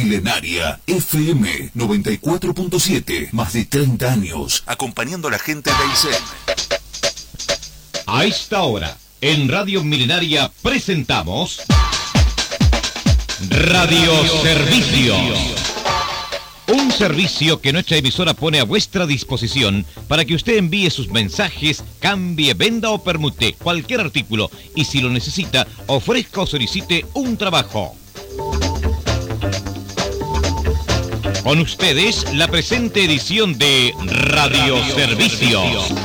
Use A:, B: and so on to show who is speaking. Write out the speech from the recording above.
A: Milenaria FM 94.7. Más de 30 años acompañando a la gente de Aysén.
B: A esta hora, en Radio Milenaria presentamos Radio Servicio. Un servicio que nuestra emisora pone a vuestra disposición para que usted envíe sus mensajes, cambie, venda o permute cualquier artículo y si lo necesita, ofrezca o solicite un trabajo. Con ustedes, la presente edición de Radio Servicio.